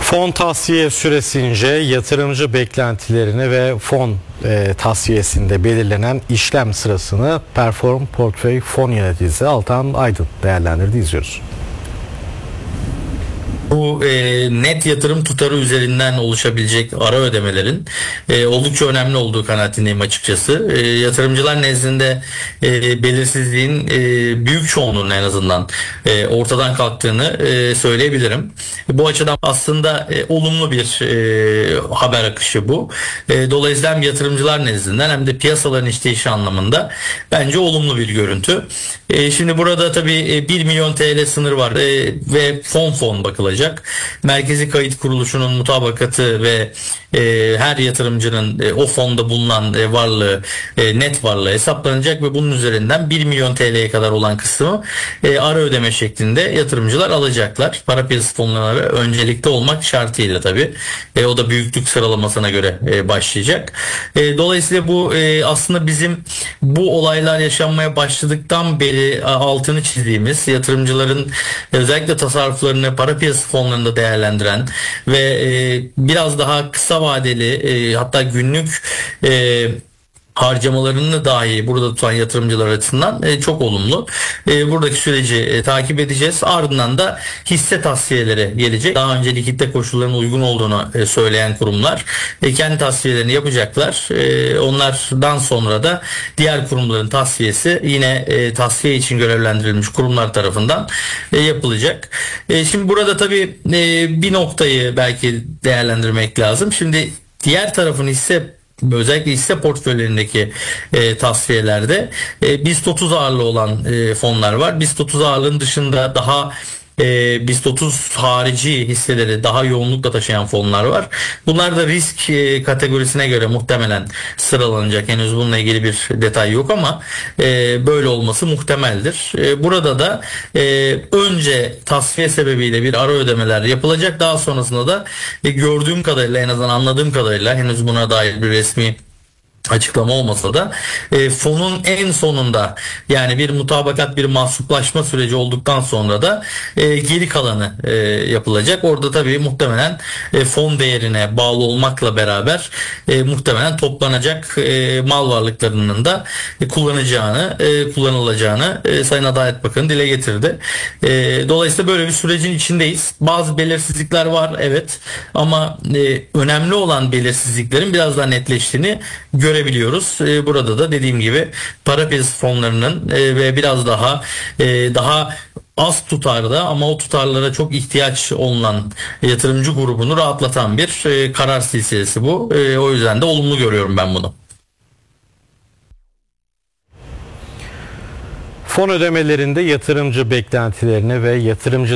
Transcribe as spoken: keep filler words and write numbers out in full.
Fon tahsiye süresince yatırımcı beklentilerini ve fon e, tahsiyesinde belirlenen işlem sırasını Perform Portföy Fon Yöneticisi Altan Aydın değerlendirdi. İzliyoruz. Bu e, net yatırım tutarı üzerinden oluşabilecek ara ödemelerin e, oldukça önemli olduğu kanaatindeyim açıkçası. E, yatırımcılar nezdinde e, belirsizliğin e, büyük çoğunluğunun en azından e, ortadan kalktığını e, söyleyebilirim. Bu açıdan aslında e, olumlu bir e, haber akışı bu. E, dolayısıyla hem yatırımcılar nezdinden hem de piyasaların işleyişi anlamında bence olumlu bir görüntü. E, şimdi burada tabii e, bir milyon T L sınır var e, ve fon fon bakılacak. Merkezi Kayıt Kuruluşu'nun mutabakatı ve e, her yatırımcının e, o fonda bulunan e, varlığı, e, net varlığı hesaplanacak ve bunun üzerinden bir milyon T L'ye kadar olan kısmı e, ara ödeme şeklinde yatırımcılar alacaklar. Para piyasası fonları öncelikli olmak şartıyla tabii. E, o da büyüklük sıralamasına göre e, başlayacak. E, dolayısıyla bu e, aslında bizim bu olaylar yaşanmaya başladıktan beri altını çizdiğimiz, yatırımcıların özellikle tasarruflarını para piyasası fonlarında değerlendiren ve e, biraz daha kısa vadeli e, hatta günlük e, harcamalarını dahi burada tutan yatırımcılar açısından e, çok olumlu. E, buradaki süreci e, takip edeceğiz. Ardından da hisse tavsiyeleri gelecek. Daha önce likitte koşullarının uygun olduğunu e, söyleyen kurumlar e, kendi tavsiyelerini yapacaklar. E, onlardan sonra da diğer kurumların tavsiyesi yine e, tavsiye için görevlendirilmiş kurumlar tarafından e, yapılacak. E, şimdi burada tabii e, bir noktayı belki değerlendirmek lazım. Şimdi diğer tarafın hisse özellikle hisse portföylerindeki e, tasfiyelerde e, BIST otuz ağırlığı olan e, fonlar var. BIST otuz ağırlığın dışında daha e, BIST otuz harici hisseleri daha yoğunlukla taşıyan fonlar var. Bunlar da risk e, kategorisine göre muhtemelen sıralanacak. Henüz bununla ilgili bir detay yok ama e, böyle olması muhtemeldir. E, burada da e, önce tasfiye sebebiyle bir ara ödemeler yapılacak. Daha sonrasında da e, gördüğüm kadarıyla, en azından anladığım kadarıyla, henüz buna dair bir resmi açıklama olmasa da e, fonun en sonunda, yani bir mutabakat, bir mahsuplaşma süreci olduktan sonra da e, geri kalanı e, yapılacak. Orada tabii muhtemelen e, fon değerine bağlı olmakla beraber e, muhtemelen toplanacak e, mal varlıklarının da e, kullanacağını, e, kullanılacağını e, Sayın Adalet Bakanı dile getirdi. E, dolayısıyla böyle bir sürecin içindeyiz. Bazı belirsizlikler var, evet, ama e, önemli olan belirsizliklerin biraz daha netleştiğini görebiliyoruz. Görebiliyoruz. Burada da dediğim gibi para piyasası fonlarının ve biraz daha daha az tutarda ama o tutarlara çok ihtiyaç olunan yatırımcı grubunu rahatlatan bir karar silsilesi bu. O yüzden de olumlu görüyorum ben bunu. Fon ödemelerinde yatırımcı beklentilerini ve yatırımcı